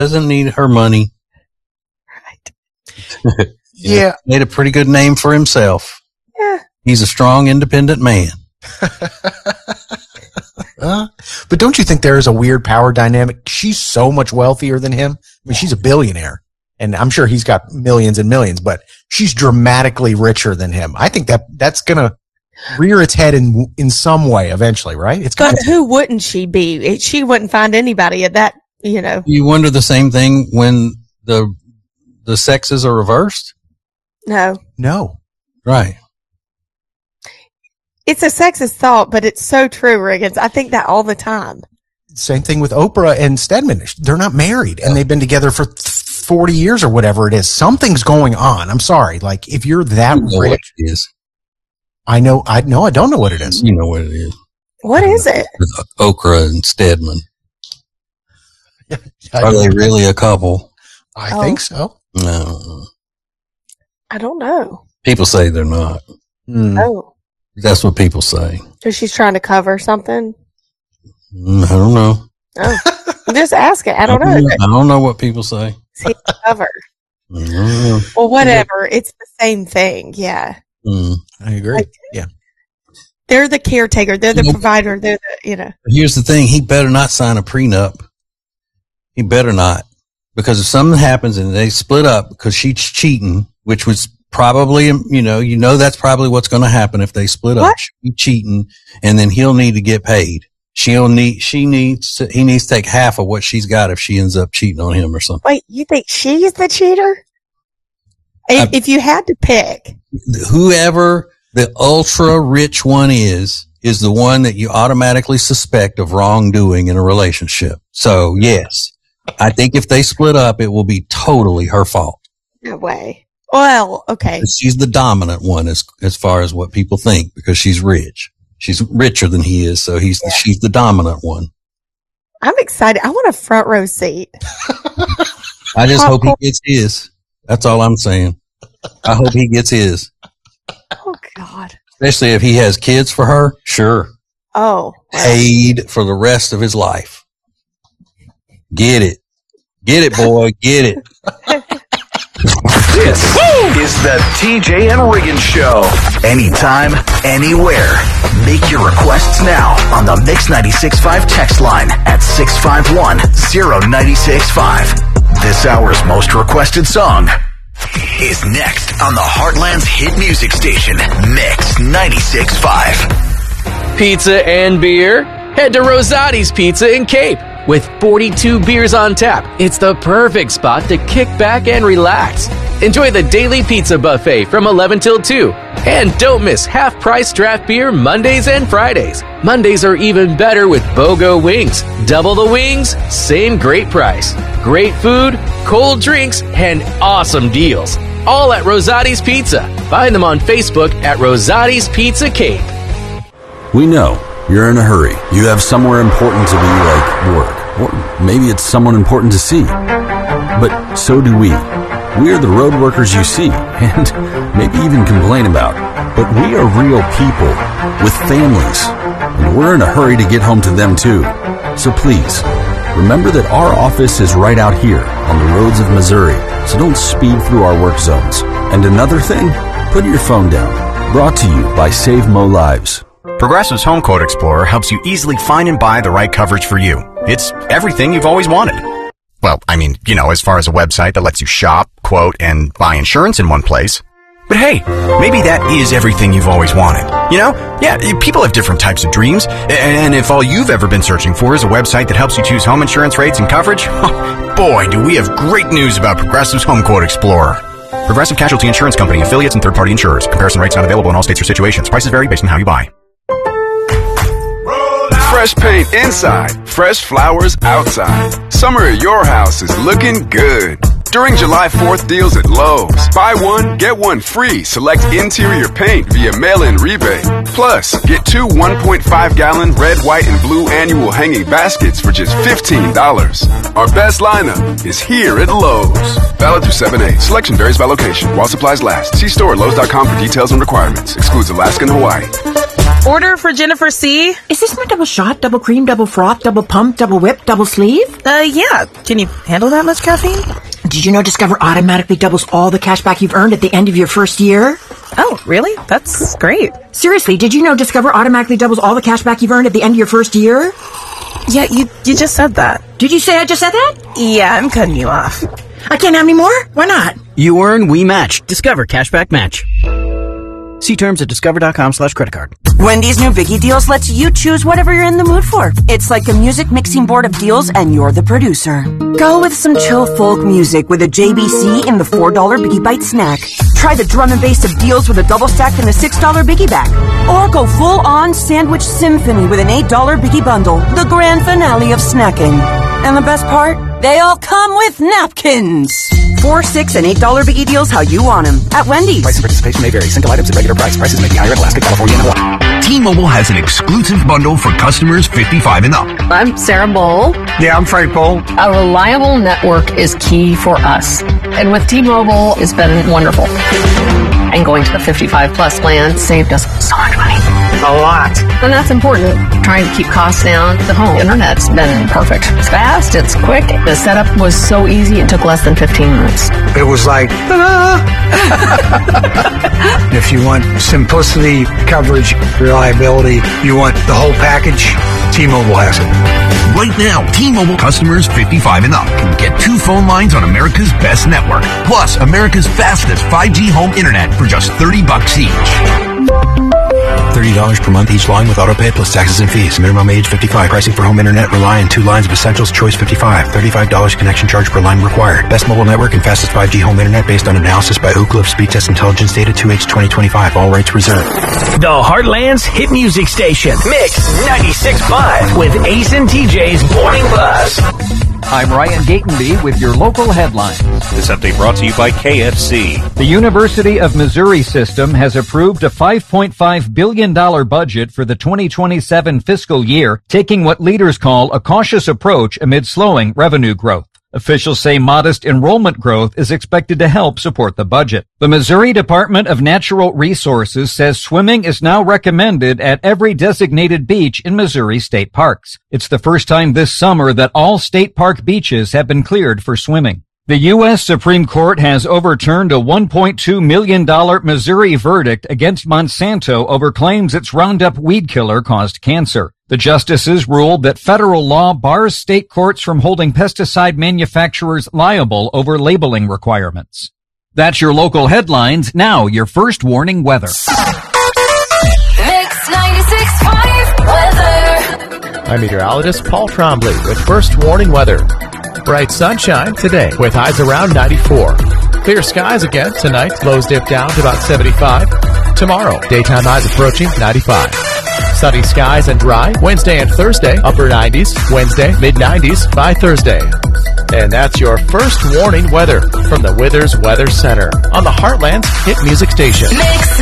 Doesn't need her money. Right. Yeah. Made a pretty good name for himself. Yeah. He's a strong, independent man. But don't you think there is a weird power dynamic? She's so much wealthier than him. I mean, she's a billionaire, and I'm sure he's got millions and millions, but she's dramatically richer than him. I think that's going to rear its head in some way eventually, right? But who wouldn't she be? She wouldn't find anybody at that, you know. You wonder the same thing when the sexes are reversed? No. Right. It's a sexist thought, but it's so true, Riggins. I think that all the time. Same thing with Oprah and Stedman. They're not married, and they've been together for 40 years or whatever it is. Something's going on. I'm sorry. Like, if you're that rich. What it is. I don't know what it is. You know what it is. What is it? Oprah and Stedman. Are they really a couple? I think so. No. I don't know. People say they're not. Oh. That's what people say. So she's trying to cover something? I don't know. Oh. I'm just asking. I don't know. I don't know what people say. See, cover. Well, whatever. It's the same thing. Yeah. I agree. Like, yeah. They're the caretaker. They're the provider. They're the, you know. Here's the thing. He better not sign a prenup. He better not. Because if something happens and they split up because she's cheating, which was probably, you know, that's probably what's going to happen if they split up. She's cheating, and then he'll need to get paid. He needs to take half of what she's got if she ends up cheating on him or something. Wait, you think she's the cheater? If you had to pick. Whoever the ultra rich one is the one that you automatically suspect of wrongdoing in a relationship. So yes, I think if they split up, it will be totally her fault. No way. Well, okay. She's the dominant one as far as what people think, because she's rich. She's richer than he is, so she's the dominant one. I'm excited. I want a front row seat. I just hope he gets his. That's all I'm saying. I hope he gets his. Oh, God. Especially if he has kids for her. Sure. Oh. Wow. Paid for the rest of his life. Get it. Get it, boy. Get it. This is the TJ and Riggins Show. Anytime, anywhere. Make your requests now on the Mix 96.5 text line at 651-0965. This hour's most requested song is next on the Heartland's hit music station, Mix 96.5. Pizza and beer? Head to Rosati's Pizza in Cape. With 42 beers on tap, it's the perfect spot to kick back and relax. Enjoy the daily pizza buffet from 11 till 2. And don't miss half-price draft beer Mondays and Fridays. Mondays are even better with BOGO wings. Double the wings, same great price. Great food, cold drinks, and awesome deals. All at Rosati's Pizza. Find them on Facebook at Rosati's Pizza Cape. We know you're in a hurry. You have somewhere important to be, like work. Or maybe it's someone important to see. But so do we. We are the road workers you see, and maybe even complain about. But we are real people with families, and we're in a hurry to get home to them too. So please, remember that our office is right out here on the roads of Missouri, so don't speed through our work zones. And another thing, put your phone down. Brought to you by Save Mo Lives. Progressive's Home Quote Explorer helps you easily find and buy the right coverage for you. It's everything you've always wanted. Well, I mean, you know, as far as a website that lets you shop, quote, and buy insurance in one place. But hey, maybe that is everything you've always wanted. You know? Yeah, people have different types of dreams. And if all you've ever been searching for is a website that helps you choose home insurance rates and coverage, boy, do we have great news about Progressive's Home Quote Explorer. Progressive Casualty Insurance Company, affiliates, and third-party insurers. Comparison rates not available in all states or situations. Prices vary based on how you buy. Fresh paint inside, fresh flowers outside. Summer at your house is looking good. During July 4th deals at Lowe's, buy one, get one free. Select interior paint via mail-in rebate. Plus, get 2 1.5-gallon red, white, and blue annual hanging baskets for just $15. Our best lineup is here at Lowe's. Valid through 7/8. Selection varies by location. While supplies last. See store at Lowe's.com for details and requirements. Excludes Alaska and Hawaii. Order for Jennifer C. Is this my double shot, double cream, double froth, double pump, double whip, double sleeve? Yeah. Can you handle that much caffeine? Did you know Discover automatically doubles all the cash back you've earned at the end of your first year? Oh, really? That's great. Seriously, did you know Discover automatically doubles all the cash back you've earned at the end of your first year? Yeah, you just said that. Did you say I just said that? Yeah, I'm cutting you off. I can't have any more? Why not? You earn, we match. Discover Cashback Match. See terms at discover.com/creditcard. Wendy's new Biggie Deals lets you choose whatever you're in the mood for. It's like a music mixing board of deals and you're the producer. Go with some chill folk music with a JBC in the $4 Biggie Bite snack. Try the drum and bass of deals with a double stack and a $6 Biggie bag. Or go full on sandwich symphony with an $8 Biggie bundle. The grand finale of snacking. And the best part? They all come with napkins. $4, $6, and $8 Biggie Deals how you want them at Wendy's. Price and participation may vary. Single items at regular price. Prices may be higher in Alaska, California, and Hawaii. T-Mobile has an exclusive bundle for customers 55 and up. I'm Sarah Bowl. Yeah, I'm Frank Bowl. A reliable network is key for us. And with T-Mobile, it's been wonderful. And going to the 55 plus plan saved us so much money. A lot. And that's important. Trying to keep costs down. The home internet's been perfect. It's fast, it's quick. The setup was so easy, it took less than 15 minutes. It was like, ta-da! If you want simplicity, coverage, reliability, you want the whole package, T-Mobile has it. Right now, T-Mobile customers 55 and up can get 2 phone lines on America's best network, plus America's fastest 5G home internet for just $30 each. $30 per month each line with autopay plus taxes and fees. Minimum age 55. Pricing for home internet rely on 2 lines of Essentials Choice 55. $35 connection charge per line required. Best mobile network and fastest 5G home internet based on analysis by Oak Cliff Speed Test Intelligence data 2H 2025. All rights reserved. The Heartland's hit music station. Mix 96.5 with Ace and TJ's Morning Buzz. I'm Ryan Gatenby with your local headlines. This update brought to you by KFC. The University of Missouri system has approved a $5.5 billion budget for the 2027 fiscal year, taking what leaders call a cautious approach amid slowing revenue growth. Officials say modest enrollment growth is expected to help support the budget. The Missouri Department of Natural Resources says swimming is now recommended at every designated beach in Missouri state parks. It's the first time this summer that all state park beaches have been cleared for swimming. The U.S. Supreme Court has overturned a $1.2 million Missouri verdict against Monsanto over claims its Roundup weed killer caused cancer. The justices ruled that federal law bars state courts from holding pesticide manufacturers liable over labeling requirements. That's your local headlines. Now, your first warning weather. Mix 96.5 weather. I'm meteorologist Paul Trombley with first warning weather. Bright sunshine today with highs around 94. Clear skies again tonight. Lows dip down to about 75. Tomorrow, daytime highs approaching 95. Sunny skies and dry Wednesday and Thursday, upper 90s. Wednesday, mid-90s by Thursday. And that's your first warning weather from the Withers Weather Center on the Heartland's hit music station.